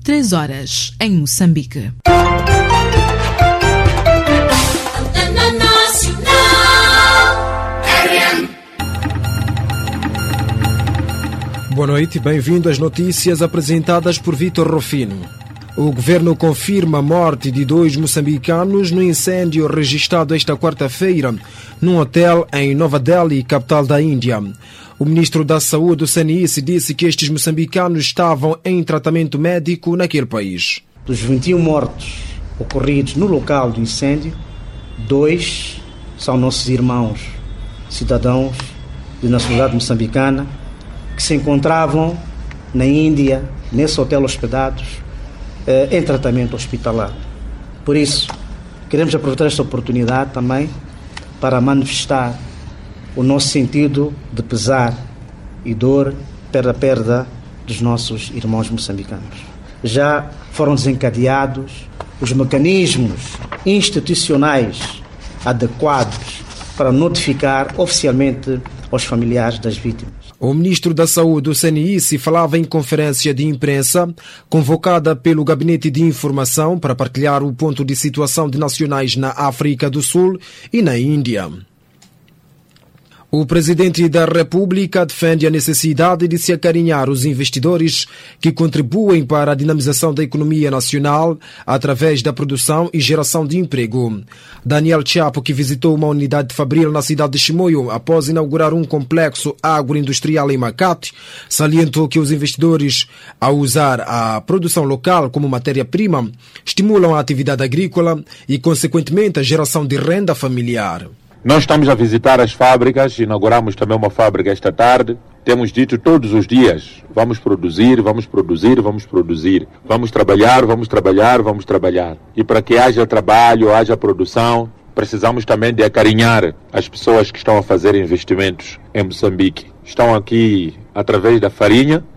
3 horas, em Moçambique. Boa noite e bem-vindo às notícias apresentadas por Vítor Rufino. O governo confirma a morte de 2 moçambicanos no incêndio registrado esta quarta-feira num hotel em Nova Delhi, capital da Índia. O ministro da Saúde do CNIS disse que estes moçambicanos estavam em tratamento médico naquele país. Dos 21 mortos ocorridos no local do incêndio, 2 são nossos irmãos, cidadãos de nacionalidade moçambicana, que se encontravam na Índia, nesse hotel hospedados, em tratamento hospitalar. Por isso, queremos aproveitar esta oportunidade também para manifestar o nosso sentido de pesar e dor pela perda dos nossos irmãos moçambicanos. Já foram desencadeados os mecanismos institucionais adequados para notificar oficialmente aos familiares das vítimas. O ministro da Saúde do CNIS falava em conferência de imprensa convocada pelo Gabinete de Informação para partilhar o ponto de situação de nacionais na África do Sul e na Índia. O presidente da República defende a necessidade de se acarinhar os investidores que contribuem para a dinamização da economia nacional através da produção e geração de emprego. Daniel Chapo, que visitou uma unidade fabril na cidade de Chimoio após inaugurar um complexo agroindustrial em Makati, salientou que os investidores, ao usar a produção local como matéria-prima, estimulam a atividade agrícola e, consequentemente, a geração de renda familiar. Nós estamos a visitar as fábricas, inauguramos também uma fábrica esta tarde. Temos dito todos os dias, vamos produzir, vamos produzir, vamos produzir. Vamos trabalhar, vamos trabalhar, vamos trabalhar. E para que haja trabalho, haja produção, precisamos também de acarinhar as pessoas que estão a fazer investimentos em Moçambique. Estão aqui através da farinha,